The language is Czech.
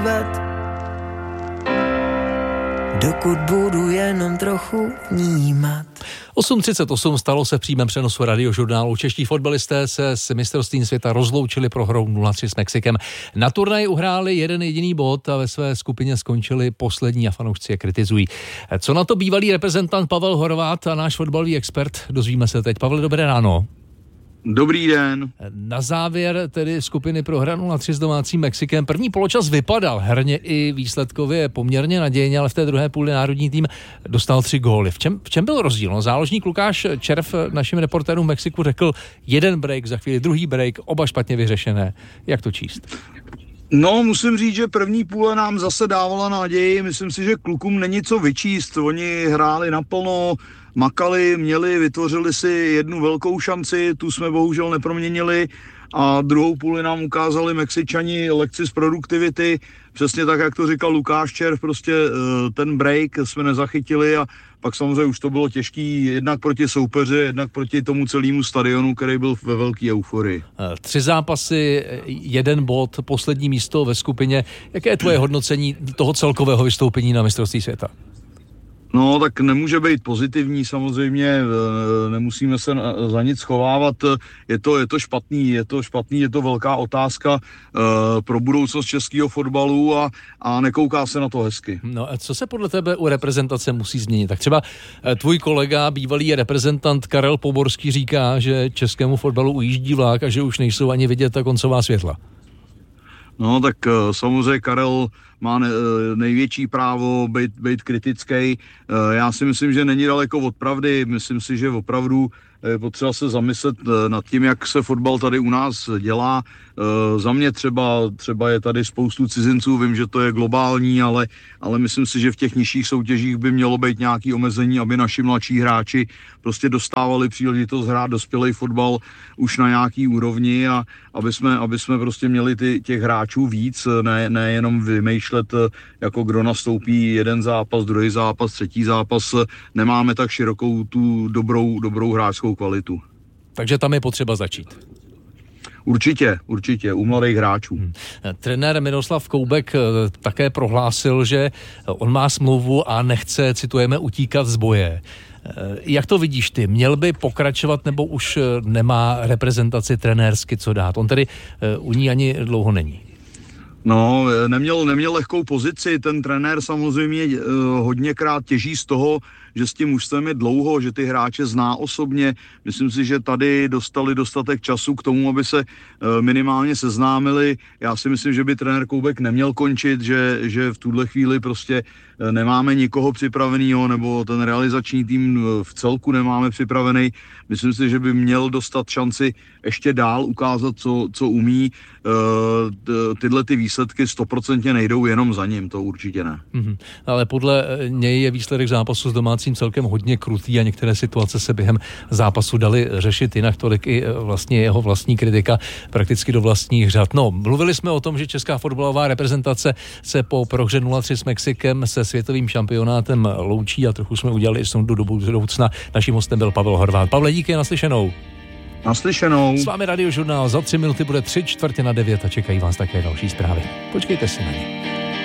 dokud budu jenom trochu vnímat. 8:38 stalo se v přímém přenosu Radiožurnálu. Čeští fotbalisté se s mistrovstvím světa rozloučili prohrou 0-3 s Mexikem. Na turnaji uhráli jeden jediný bod a ve své skupině skončili poslední a fanoušci je kritizují. Co na to bývalý reprezentant Pavel Horváth a náš fotbalový expert, dozvíme se teď. Pavel, dobré ráno. Dobrý den. Na závěr tedy skupiny prohra 0-3 s domácím Mexikem. První poločas vypadal herně i výsledkově poměrně nadějně, ale v té druhé půli národní tým dostal 3 góly. V čem byl rozdíl? No, záložník Lukáš Červ našim reportérům v Mexiku řekl jeden break, za chvíli druhý break, oba špatně vyřešené. Jak to číst? No, musím říct, že první půle nám zase dávala naději. Myslím si, že klukům není co vyčíst. Oni hráli naplno, makali, vytvořili si jednu velkou šanci, tu jsme bohužel neproměnili a druhou půli nám ukázali Mexičani lekci z produktivity. Přesně tak, jak to říkal Lukáš Červ, prostě ten break jsme nezachytili a pak samozřejmě už to bylo těžký jednak proti soupeři, jednak proti tomu celému stadionu, který byl ve velké euforii. 3 zápasy, 1 bod, poslední místo ve skupině. Jaké je tvoje hodnocení toho celkového vystoupení na mistrovství světa? No, tak nemůže být pozitivní, samozřejmě, nemusíme se za nic schovávat, je to špatný, je to velká otázka pro budoucnost českého fotbalu a nekouká se na to hezky. No a co se podle tebe u reprezentace musí změnit? Tak třeba tvůj kolega, bývalý reprezentant Karel Poborský říká, že českému fotbalu ujíždí vlák a že už nejsou ani vidět ta koncová světla. No tak samozřejmě Karel má největší právo být kritický. Já si myslím, že není daleko od pravdy. Myslím si, že opravdu je potřeba se zamyslet nad tím, jak se fotbal tady u nás dělá. Za mě třeba je tady spoustu cizinců, vím, že to je globální, ale myslím si, že v těch nižších soutěžích by mělo být nějaké omezení, aby naši mladší hráči prostě dostávali příležitost hrát dospělý fotbal už na nějaký úrovni a aby jsme prostě měli těch hráčů víc, ne jenom vymýšlet, jako kdo nastoupí jeden zápas, druhý zápas, třetí zápas. Nemáme tak širokou tu dobrou hráčskou kvalitu. Takže tam je potřeba začít. Určitě, u mladých hráčů. Trenér Miroslav Koubek také prohlásil, že on má smlouvu a nechce, citujeme, utíkat z boje. Jak to vidíš ty? Měl by pokračovat nebo už nemá reprezentaci trenérsky co dát? On tedy u ní ani dlouho není. No, neměl lehkou pozici, ten trenér samozřejmě hodněkrát těží z toho, že s tím mužstvem je dlouho, že ty hráče zná osobně. Myslím si, že tady dostali dostatek času k tomu, aby se minimálně seznámili. Já si myslím, že by trenér Koubek neměl končit, že v tuhle chvíli prostě nemáme nikoho připraveného, nebo ten realizační tým v celku nemáme připravený. Myslím si, že by měl dostat šanci ještě dál ukázat, co umí. Tyhle ty výsledky 100% nejdou jenom za ním, to určitě ne. Ale podle něj je výsledek zápasu s domácím celkem hodně krutý a některé situace se během zápasu daly řešit jinak, tolik i vlastně jeho vlastní kritika prakticky do vlastních řad. No, mluvili jsme o tom, že česká fotbalová reprezentace se po prohře 0-3 s Mexikem se světovým šampionátem loučí a trochu jsme udělali i sondu do budoucna. Naším hostem byl Pavel Horváth. Pavle, díky, naslyšenou. Naslyšenou. S vámi Radiožurnál, za 3 minuty bude 8:45 a čekají vás také další zprávy. Počkejte si na ně.